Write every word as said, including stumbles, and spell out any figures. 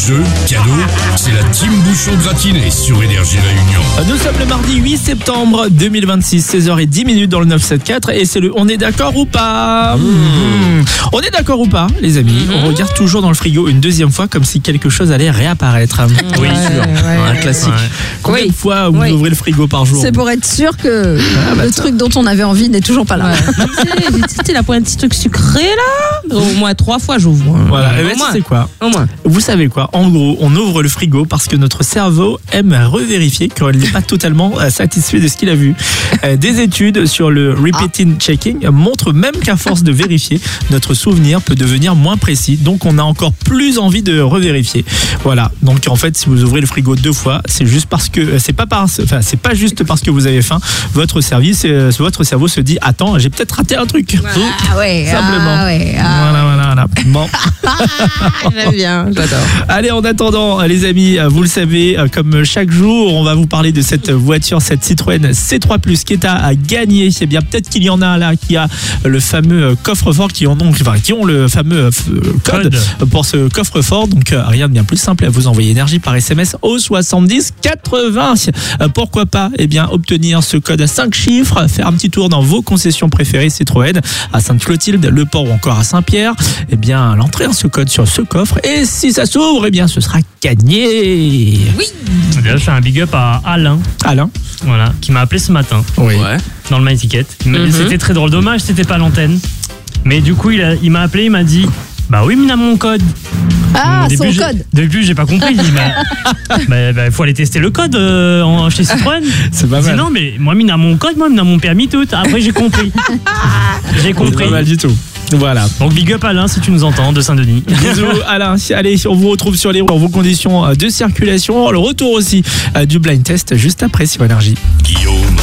Jeux, cadeaux, c'est la team bouchon gratiné sur Énergie Réunion. Nous sommes le mardi huit septembre deux mille vingt-six, seize heures dix et le neuf cent soixante-quatrize et c'est le On est d'accord ou pas mmh. Mmh. On est d'accord ou pas, les amis mmh. On regarde toujours dans le frigo une deuxième fois comme si quelque chose allait réapparaître. Mmh. Oui, ouais, sûr. Ouais, un classique. Ouais. Combien oui. de fois vous oui. ouvrez le frigo par jour? C'est pour être sûr que ah, bah, le ça. truc dont on avait envie n'est toujours pas là. Ouais. Tu sais, la pointe petit truc sucré là, au moins trois fois j'ouvre. Voilà. Et ben, c'est quoi Au moins. Vous savez quoi? En gros, on ouvre le frigo parce que notre cerveau aime revérifier quand il n'est pas totalement satisfait de ce qu'il a vu. Des études sur le repeating checking montrent même qu'à force de vérifier, notre souvenir peut devenir moins précis. Donc, on a encore plus envie de revérifier. Voilà. Donc, en fait, si vous ouvrez le frigo deux fois, c'est juste parce que c'est pas par, enfin, c'est pas juste parce que vous avez faim. Votre service, votre cerveau se dit, attends, j'ai peut-être raté un truc. Ah ouais. Simplement. Ah ouais, ah voilà, voilà, voilà. Bon. J'aime bien, j'adore. Allez, en attendant, les amis, vous le savez, comme chaque jour, on va vous parler de cette voiture, cette Citroën C trois plus qui est à gagner. C'est bien, peut-être qu'il y en a là qui a le fameux coffre-fort, qui en ont, enfin, qui ont le fameux code, code pour ce coffre-fort. Donc, rien de bien plus simple, vous envoyez énergie par S M S au soixante-dix quatre-vingts. Pourquoi pas, eh bien, obtenir ce code à cinq chiffres, faire un petit tour dans vos concessions préférées Citroën, à Sainte-Clotilde, Le Port ou encore à Saint-Pierre. Eh bien, l'entrée ce code sur ce coffre et si ça s'ouvre, eh bien, ce sera gagné. Oui. Déjà, je fais un big up à Alain. Alain. Voilà, qui m'a appelé ce matin. Oui. Ouais. Dans le My Ticket. Mm-hmm. C'était très drôle. Dommage, c'était pas à l'antenne. Mais du coup, il, a, il m'a appelé, il m'a dit, bah oui, mais il a mon code. Ah, début, son code. Au début, j'ai pas compris. Il dit, bah, bah, bah, faut aller tester le code euh, en, chez Citroën. C'est pas mal. Dit, non, mais moi, il a mon code, moi, il a mon permis, tout. Après, j'ai compris. J'ai compris. C'est pas mal du tout. Voilà. Donc big up Alain si tu nous entends de Saint-Denis. Bisous Alain. Allez, on vous retrouve sur les routes, vos conditions de circulation. Le retour aussi du blind test juste après sur Énergie. Guillaume